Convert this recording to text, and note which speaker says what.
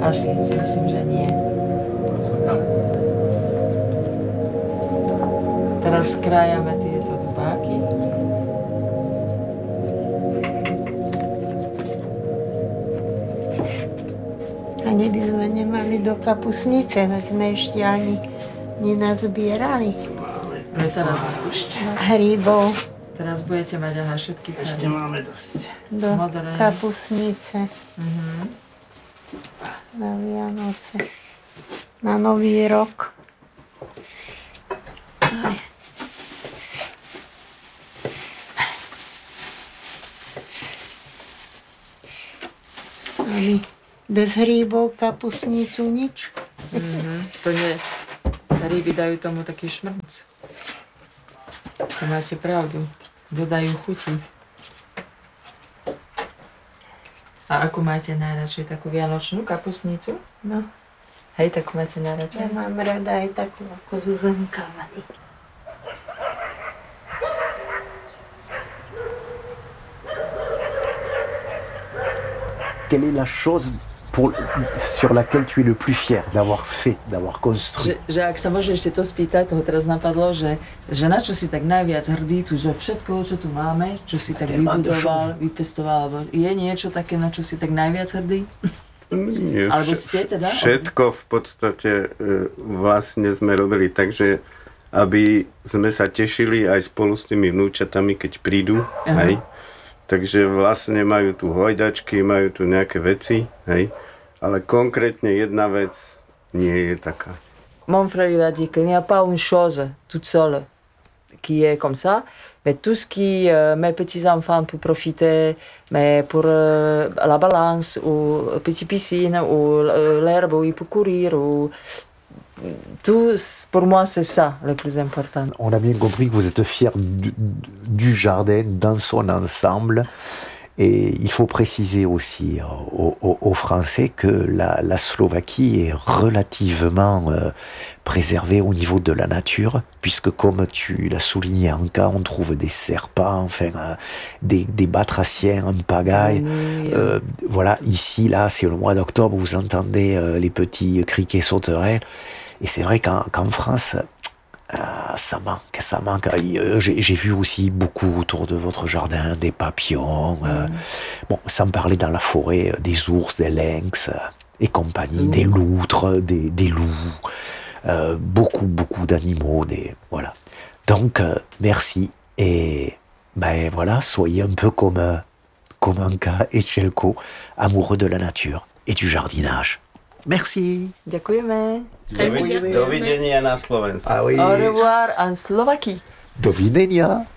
Speaker 1: Asi si myslím, že nie. Teraz skrájame tieto dubáky.
Speaker 2: Ani by sme nemali do kapusnice, veď sme ešte ani nenazbierali.
Speaker 1: No teraz
Speaker 2: Hríbov
Speaker 1: Teraz budete mať aha všetky farby.
Speaker 3: Ešte máme dosť.
Speaker 2: do
Speaker 1: Modré.
Speaker 2: kapusnice na Vianoce, na Nový rok. Aj. Ani bez hríbov kapusnicu nič.
Speaker 1: To nie. Ryby dajú tomu taký šmrnc. To máte pravdu. Dodajú chuti. A ako máte najradšej takú vianočnú kapusnicu?
Speaker 2: No,
Speaker 1: Hej, takú máte
Speaker 2: ja
Speaker 1: najradšej?
Speaker 2: mám rada aj takú ako Zuzanka.
Speaker 4: Quelle est la chose sur laquelle tu es le plus fier d'avoir fait, d'avoir construit?
Speaker 1: Že ak sa môže ešte to spýtať, toho teraz napadlo, že na čo si tak najviac hrdý tu zo všetkoho, čo tu máme, čo si tak vybudoval, vypestoval, alebo je niečo také, na čo si tak najviac hrdý?
Speaker 5: Nie,
Speaker 1: Alebo ste teda?
Speaker 5: Všetko v podstate vlastne sme robili tak, že aby sme sa tešili aj spolu s tými vnúčatami, keď prídu, hej. Takže vlastne majú tu hojdačky, majú tu nejaké veci, hej. Ale konkrétne jedna vec nie je taká.
Speaker 1: Mon frère il a dit qu'il n'y a pas une chose toute seule qui est comme ça, mais tout ce qui mes petits-enfants peuvent profiter, mais pour la balance, ou petite piscine, ou l'herbe où ils peuvent courir, ou tout, pour moi c'est ça le plus important.
Speaker 4: On a bien compris que vous êtes fiers du jardin dans son ensemble. Et il faut préciser aussi aux Français que la Slovaquie est relativement préservée au niveau de la nature, puisque comme tu l'as souligné, Anka, on trouve des serpents, enfin des batraciens en pagaille. Voilà, ici, là, c'est le mois d'octobre, vous entendez les petits criquets sauterelles. Et c'est vrai qu'en France, ça manque. J'ai vu aussi beaucoup autour de votre jardin des papillons. Bon, sans parler dans la forêt des ours, des lynx et compagnie, des loutres, des loups, beaucoup d'animaux. Voilà. Donc, merci. Et ben voilà, soyez un peu comme Anka et Chelko, amoureux de la nature et du jardinage. Merci.
Speaker 1: Ďakujeme.
Speaker 5: Dovidenia na Slovensku.
Speaker 4: Ah oui.
Speaker 1: Au revoir en Slovaquie.
Speaker 4: Do widzenia.